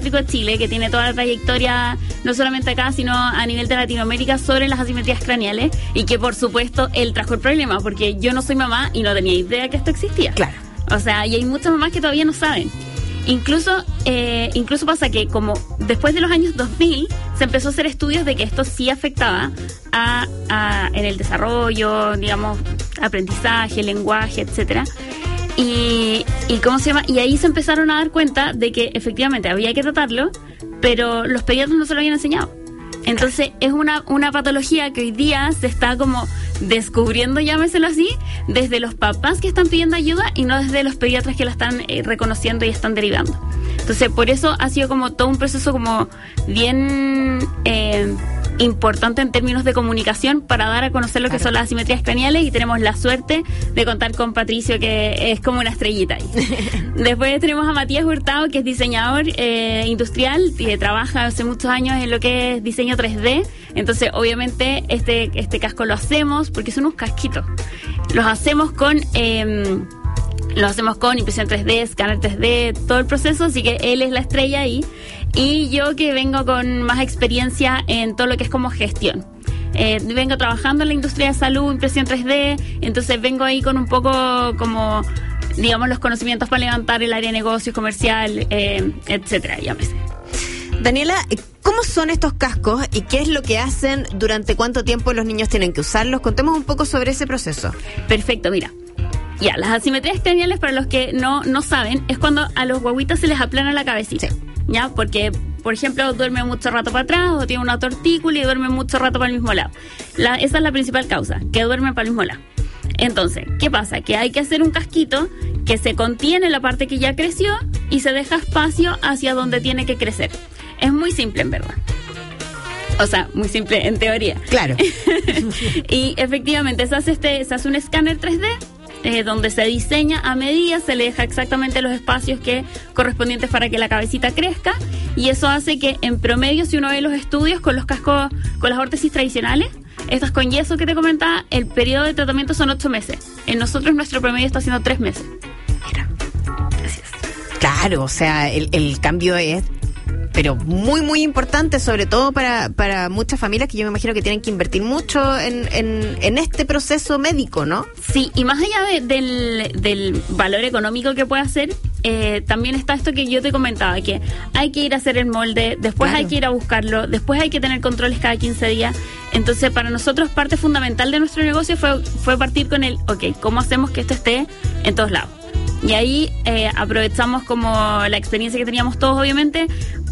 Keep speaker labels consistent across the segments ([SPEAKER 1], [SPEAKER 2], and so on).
[SPEAKER 1] Chile, que tiene toda la trayectoria, no solamente acá, sino a nivel de Latinoamérica, sobre las asimetrías craneales, y que por supuesto él trajo el problema, porque yo no soy mamá y no tenía idea que esto existía.
[SPEAKER 2] Claro.
[SPEAKER 1] O sea, y hay muchas mamás que todavía no saben. Incluso pasa que como después de los años 2000 se empezó a hacer estudios de que esto sí afectaba en el desarrollo, digamos, aprendizaje, lenguaje, etcétera. Y ¿cómo se llama? Y ahí se empezaron a dar cuenta de que efectivamente había que tratarlo, pero los pediatras no se lo habían enseñado. Entonces es una patología que hoy día se está como descubriendo, llámeselo así, desde los papás que están pidiendo ayuda y no desde los pediatras que la están reconociendo y están derivando. Entonces por eso ha sido como todo un proceso como bien importante en términos de comunicación para dar a conocer lo que son las asimetrías craneales, y tenemos la suerte de contar con Patricio, que es como una estrellita ahí. Después tenemos a Matías Hurtado, que es diseñador industrial, y trabaja hace muchos años en lo que es diseño 3D. Entonces obviamente este casco lo hacemos porque son unos casquitos. Los hacemos con impresión 3D, escáner 3D, todo el proceso, así que él es la estrella ahí. Y yo, que vengo con más experiencia en todo lo que es como gestión. Vengo trabajando en la industria de salud, impresión 3D, entonces vengo ahí con un poco como, digamos, los conocimientos para levantar el área de negocios, comercial, etcétera, llámese.
[SPEAKER 2] Daniela, ¿cómo son estos cascos y qué es lo que hacen? ¿Durante cuánto tiempo los niños tienen que usarlos? Contemos un poco sobre ese proceso.
[SPEAKER 1] Perfecto, mira. Ya, las asimetrías craneales, para los que no saben, es cuando a los guaguitas se les aplana la cabecita. Sí. ¿Ya? Porque, por ejemplo, duerme mucho rato para atrás o tiene una tortícula y duerme mucho rato para el mismo lado. Esa es la principal causa, que duermen para el mismo lado. Entonces, ¿qué pasa? Que hay que hacer un casquito que se contiene la parte que ya creció y se deja espacio hacia donde tiene que crecer. Es muy simple, en verdad. O sea, muy simple en teoría.
[SPEAKER 2] Claro.
[SPEAKER 1] Y efectivamente se hace un escáner 3D, donde se diseña a medida, se le deja exactamente los espacios correspondientes para que la cabecita crezca, y eso hace que en promedio, si uno ve los estudios con los cascos, con las órtesis tradicionales, estas con yeso que te comentaba, el periodo de tratamiento son 8 meses. En nosotros nuestro promedio está siendo 3 meses.
[SPEAKER 2] Mira. Gracias. Claro, o sea, el cambio es pero muy, muy importante, sobre todo para muchas familias que yo me imagino que tienen que invertir mucho en este proceso médico, ¿no?
[SPEAKER 1] Sí, y más allá del valor económico que puede hacer, también está esto que yo te comentaba, que hay que ir a hacer el molde, después hay que ir a buscarlo, después hay que tener controles cada 15 días. Entonces, para nosotros, parte fundamental de nuestro negocio fue partir con ¿cómo hacemos que esto esté en todos lados? Y ahí aprovechamos como la experiencia que teníamos todos, obviamente,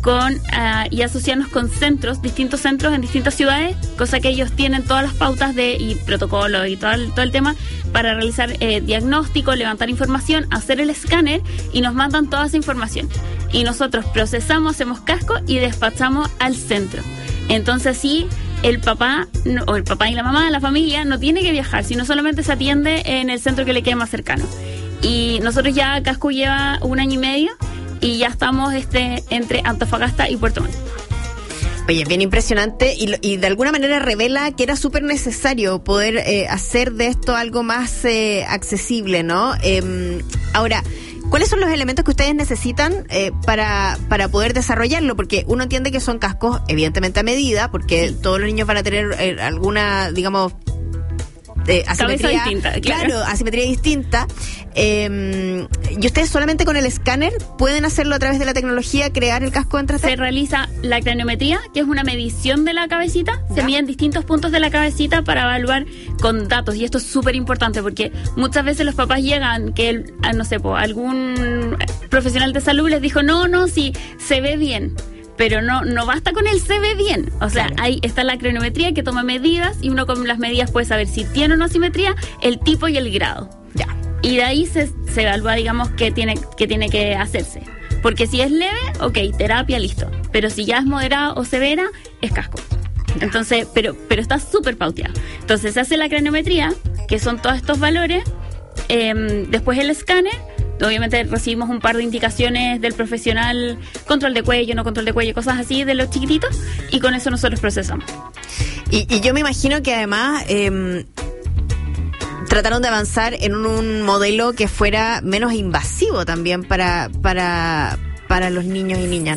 [SPEAKER 1] y asociarnos con distintos centros en distintas ciudades, cosa que ellos tienen todas las pautas y protocolos y todo el tema para realizar diagnóstico, levantar información, hacer el escáner, y nos mandan toda esa información. Y nosotros procesamos, hacemos casco y despachamos al centro. Entonces sí, el papá y la mamá, la familia, no tiene que viajar, sino solamente se atiende en el centro que le quede más cercano. Y nosotros ya, Casco lleva 1 año y medio, y ya estamos entre Antofagasta y Puerto Montt.
[SPEAKER 2] Oye, bien impresionante, y de alguna manera revela que era súper necesario poder hacer de esto algo más accesible, ¿no? Ahora, ¿cuáles son los elementos que ustedes necesitan para poder desarrollarlo? Porque uno entiende que son cascos evidentemente a medida, porque todos los niños van a tener alguna, digamos, asimetría
[SPEAKER 1] distinta, claro,
[SPEAKER 2] asimetría distinta. ¿Y ustedes solamente con el escáner pueden hacerlo a través de la tecnología, crear el casco en 3D?
[SPEAKER 1] Se realiza la craniometría, que es una medición de la cabecita. Se miden distintos puntos de la cabecita para evaluar con datos, y esto es súper importante porque muchas veces los papás llegan que no sé, algún profesional de salud les dijo no, sí, se ve bien. Pero no basta con el se ve bien. O sea, claro, ahí está la cronometría que toma medidas, y uno con las medidas puede saber si tiene o no asimetría, el tipo y el grado.
[SPEAKER 2] Ya.
[SPEAKER 1] Y de ahí se evalúa, digamos, qué tiene que hacerse. Porque si es leve, terapia, listo. Pero si ya es moderada o severa, es casco. Ya. Entonces, pero está súper pauteado. Entonces se hace la cronometría, que son todos estos valores, después el escáner. Obviamente recibimos un par de indicaciones del profesional, control de cuello, no control de cuello, cosas así de los chiquititos, y con eso nosotros procesamos.
[SPEAKER 2] Y yo me imagino que además trataron de avanzar en un modelo que fuera menos invasivo también para los niños y niñas.